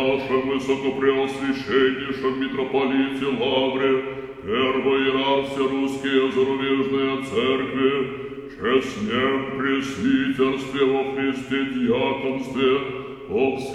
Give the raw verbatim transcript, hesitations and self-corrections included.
нашем высокопреосвященнейшем митрополите Лавре, первой иерархии русские зарубежные церкви, честнем пресвитерстве во Христе диаконстве,